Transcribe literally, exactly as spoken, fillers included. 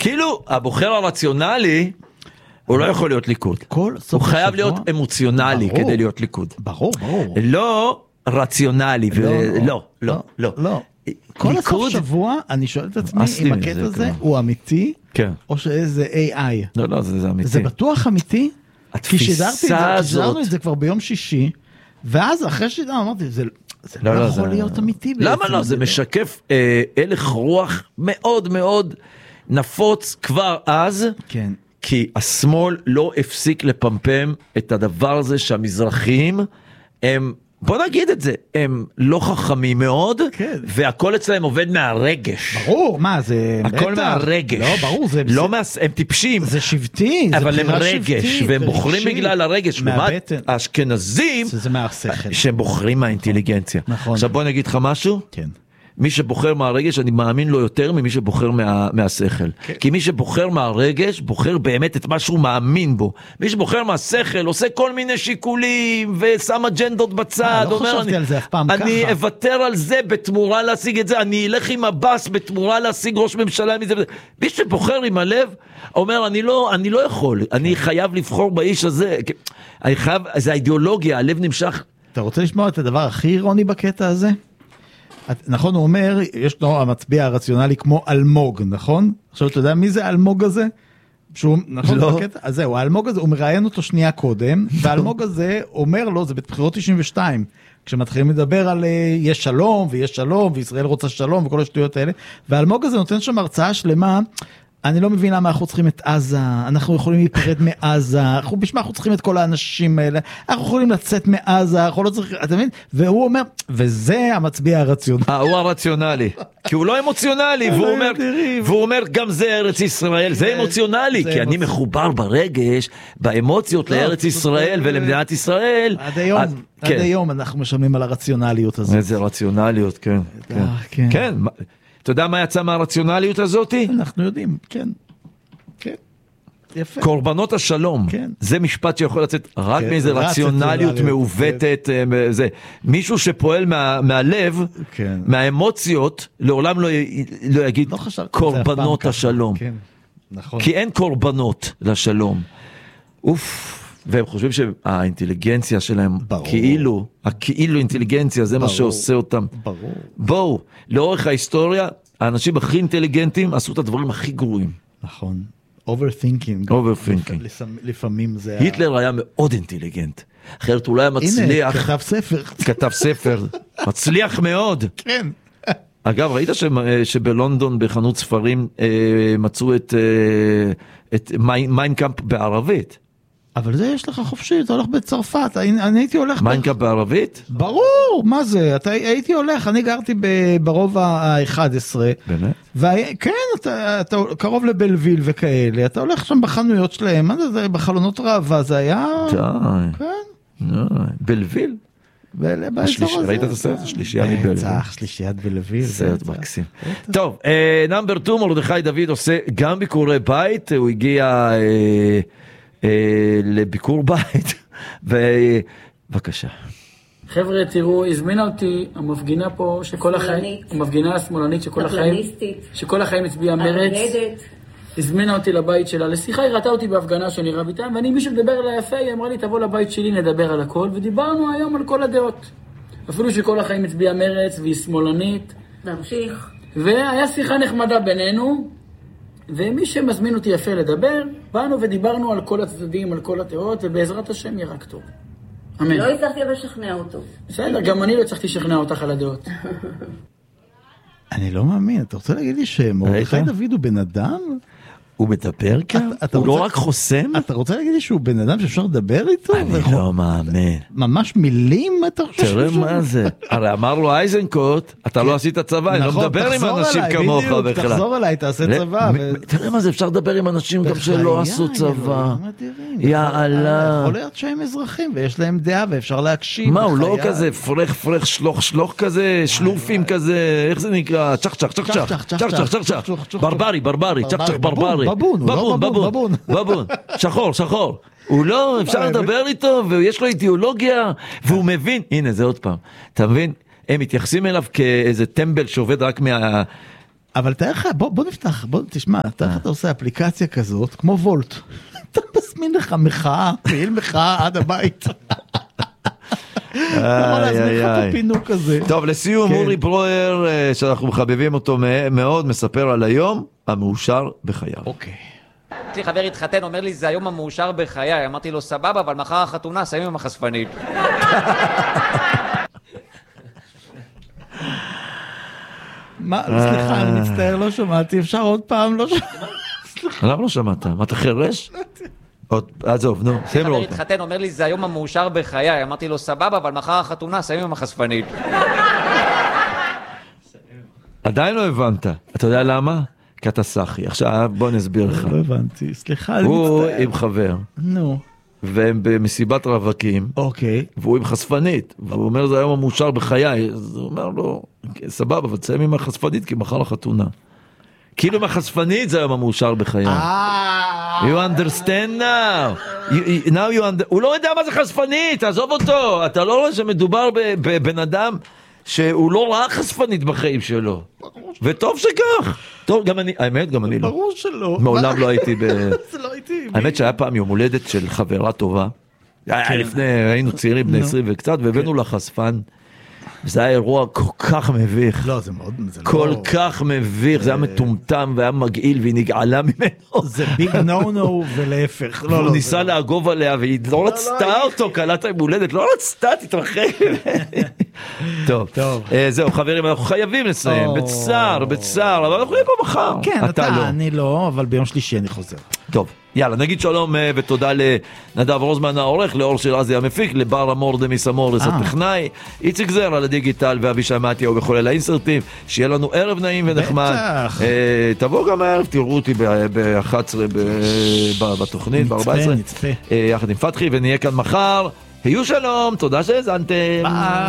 כאילו, הבוחר הרציונלי, הוא לא יכול להיות ליכוד. הוא חייב להיות אמוציונלי כדי להיות ליכוד. ברור, ברור. לא רציונלי, ולא, לא, לא. לא. כל הסוף שבוע, אני שואל את עצמי, אם הקטע הזה הוא אמיתי, או שזה איי איי. לא, לא, זה אמיתי. זה בטוח אמיתי? כי שידרנו את זה כבר ביום שישי, ואז אחרי שידרנו, אמרתי, זה לא יכול להיות אמיתי. למה לא? זה משקף הלך רוח מאוד מאוד נפוץ כבר אז, כן. כי השמאל לא הפסיק לפמפם את הדבר הזה שהמזרחים הם, בוא נגיד את זה, הם לא חכמים מאוד, כן. והכל אצלהם עובד מהרגש. ברור, מה זה? הכל בטח. מהרגש. לא, ברור, זה... לא מה, הם טיפשים. זה שבטי, זה אבל הם רגש, שבטית, והם בוחרים רגשי. בגלל הרגש. מהבטן. האשכנזים, זה מהשכל. שהם בוחרים מהאינטליגנציה. נכון. עכשיו בוא נגיד לך משהו. כן. מי שבוחר מהרגש, אני מאמין לו יותר ממי שבוחר מה, מהשכל. כן. כי מי שבוחר מהרגש, בוחר באמת את מה שהוא מאמין בו. מי שבוחר מהשכל, עושה כל מיני שיקולים, ושם אג'נדות בצד. לא חשבתי אני, על זה אף פעם אני ככה. אוותר על זה בתמורה להשיג את זה, אני אלך עם הבאס בתמורה להשיג ראש ממשלה מזה. מי שבוחר עם הלב, אומר, אני לא, אני לא יכול, כן. אני חייב לבחור באיש הזה. אני חייב, זה האידיאולוגיה, הלב נמשך. אתה רוצה לשמוע את הדבר הכי אירוני בקטע הזה? נכון, הוא אומר, יש לו המצביע הרציונלי כמו אלמוג, נכון? עכשיו אתה יודע מי זה האלמוג הזה? שהוא, נכון, לא. בקטע? אז זהו, האלמוג הזה, הוא מראיין אותו שנייה קודם, והאלמוג הזה אומר לו, זה בבחירות תשעים ושתיים, כשמתחילים לדבר על יש שלום, ויש שלום, וישראל רוצה שלום, וכל השטויות האלה, והאלמוג הזה נותן שם הרצאה שלמה, אני לא מבין למה אנחנו צריכים את עזה, אנחנו יכולים להיפרד מעזה, אנחנו בשביל מה אנחנו צריכים את כל האנשים האלה, אנחנו יכולים לצאת מעזה, אנחנו לא צריכים, אתה מבין? והוא אומר, וזה המצביע הרציונלי. אה, הוא הרציונלי, כי הוא לא אמוציונלי, והוא אומר, והוא אומר, גם זה ארץ ישראל, זה אמוציונלי, כי אני מחובר ברגש, באמוציות לארץ ישראל ולמדינת ישראל. עד היום, עד היום אנחנו משלמים על הרציונליות הזאת. איזה רציונליות, כן. כן. אתה יודע מה יצא מהרציונליות הזאת? אנחנו יודעים, כן. כן. יפה. קורבנות השלום. כן. זה משפט שיכול לצאת רק כן, מאיזה רציונליות מעוותת. כן. זה. מישהו שפועל מה, מהלב, כן. מהאמוציות, לעולם לא, לא יגיד לא קורבנות השלום. כן. נכון. כי אין קורבנות לשלום. אוף. והם חושבים שהאינטליגנציה שלהם, ברור. כאילו, הכאילו אינטליגנציה, זה ברור. מה שעושה אותם. ברור. בואו, לאורך ההיסטוריה, האנשים הכי אינטליגנטים עשו את הדברים הכי גרועים. נכון. overthinking. overthinking. לפעמים זה... היטלר היה מאוד אינטליגנט. אחרת אולי מצליח... הנה, כתב ספר. כתב ספר. מצליח מאוד. כן. אגב, ראית שבלונדון בחנות ספרים מצאו את מיינקאמפ בערבית? אבל זה יש לך חופשי, אתה הולך בצרפת, אני הייתי הולך... מיינקאמפ בערבית? ברור, מה זה? אתה, הייתי הולך, אני גרתי ברוב ה-אחד עשר. באמת? כן, אתה, אתה קרוב לבלוויל וכאלה, אתה הולך שם בחנויות שלהם, מה זה, בחלונות ראווה, זה היה... די. כן. בלוויל? ראית את הסרט? השלישייה מבלוויל. בצח, שלישיית בלוויל. סרט מקסים. טוב, נאמבר שתיים, מרדכי דוד עושה גם ביקורי בית, הוא הגיע... לביקור בית, ובבקשה. חבר'ה, תראו, הזמינה אותי המפגינה פה, שכל החיים, המפגינה השמאלנית שכל החיים, שכל החיים הצביעה מרץ, הזמינה אותי לבית שלה, לשיחה היא ראתה אותי בהפגנה שאני רב איתה, ואני מישהו מדבר עליי יפה, היא אמרה לי, תבוא לבית שלי, נדבר על הכל, ודיברנו היום על כל הדעות. אפילו שכל החיים הצביעה מרץ, והיא שמאלנית. נמשיך. והיה שיחה נחמדה בינינו, ומי שמזמין אותי יפה לדבר, באנו ודיברנו על כל הצדדים, על כל התיאוריות, ובעזרת השם יהיה רק טוב. אמן. לא הצלחתי לשכנע אותו. בסדר, גם אני לא הצלחתי לשכנע אותך על הדעות. אני לא מאמין, אתה רוצה להגיד לי שמרדכי דוד הוא בן אדם? הוא מדבר כאן? הוא לא רק חוסם? אתה רוצה להגיד לי שהוא בן אדם שאפשר לדבר איתו? אני לא מאמין. ממש מילים אתה חושב? תראה מה זה. הרי אמר לו אייזנקוט, אתה לא עשית צבא, אני לא מדבר עם אנשים כמוך בכלל. תחזור אליי, תעשה צבא. תראה מה זה, אפשר לדבר עם אנשים גם שלא עשו צבא. יאללה. יכול להיות שהם אזרחים ויש להם דעה ואפשר להקשיב. מה, הוא לא כזה פרח פרח שלוח שלוח כזה, שלופים כזה, איך זה נקרא? צ'ח צ'ח צ'ח צ'ח צ'ח צ'ח צ'ח צ'ח ברברי ברברי צ'ח צ'ח ברברי בבון, בבון, בבון, בבון, שחור, שחור. הוא לא, אפשר לדבר איתו, ויש לו אידיאולוגיה, והוא מבין, הנה זה עוד פעם, אתה מבין? הם מתייחסים אליו כאיזה טמבל שעובד רק מה... אבל תאר לך, בוא, בוא נפתח, בוא תשמע, תאר לך אתה עושה אפליקציה כזאת, כמו וולט. אתה מזמין לך מחאה, פעיל מחאה עד הבית. פינוק כזה. טוב, לסיום, אורי ברויר, שאנחנו מחבבים אותו מאוד, מספר על היום המאושר בחייו. אוקיי. יש לי חבר התחתן, אומר לי, זה היום המאושר בחיי. אמרתי לו, סבבה, אבל מחר החתונה, שמים עם החשפנית. מה? סליחה, אני מצטער, לא שמעתי, אפשר עוד פעם, לא שמעתי. למה לא שמעת? מה, אתה חרש? עזוב, נו, שים לו אותה. חבר התחתן, אומר לי, זה היום המאושר בחיי. אמרתי לו, סבבה, אבל מחר החתונה, שמים עם החשפנית. עדיין לא הבנת. אתה יודע למה? כי אתה סחי. עכשיו בוא נסביר לך. לא הבנתי, סליחה, אני מצטער. הוא עם חבר. נו. והם במסיבת רווקים. אוקיי. והוא עם חשפנית. והוא אומר, זה היום המאושר בחיי. אז הוא אומר לו, סבבה, אבל תסיים עם החשפנית, כי מחר החתונה. כאילו מהחשפנית זה היום המאושר בחיי. You understand now? You, now you under... הוא לא יודע מה זה חשפנית, תעזוב אותו. אתה לא רואה שמדובר בבן אדם שהוא לא ראה חשפנית בחיים שלו. וטוב שכך. טוב, גם אני, האמת, גם אני לא. ברור שלא. מעולם לא הייתי ב... זה לא הייתי. האמת שהיה פעם יום הולדת של חברה טובה. לפני, היינו צעירים בני עשרים וקצת, והבאנו לה חשפן. זה היה אירוע כל כך מביך. לא, זה מאוד... כל כך מביך, זה היה מטומטם והיה מגעיל והיא נגעלה ממנו. זה ביג נו נו ולהפך. הוא ניסה להגוב עליה והיא לא רצתה אותו, קלת היום הולדת, לא רצתה, תתרחק. טוב, זהו חברים, אנחנו חייבים לסיים, בצער, בצער, אבל אנחנו נהיה פה מחר. כן, אתה, אני לא, אבל ביום שלישי אני חוזר. טוב, יאללה, נגיד שלום ותודה לנדב רוזמן העורך, לאור שרזי המפיק, לבר אמור דמיס אמורס הטכנאי, איציק זר על הדיגיטל ואבישי מתיהו בחולל האינסרטים, שיהיה לנו ערב נעים ונחמד. תבוא גם הערב, תראו אותי ב-אחת עשרה בתוכנית, ב-ארבע עשרה, יחד עם פתחי, ונהיה כאן מחר. היו שלום, תודה שהזנתם.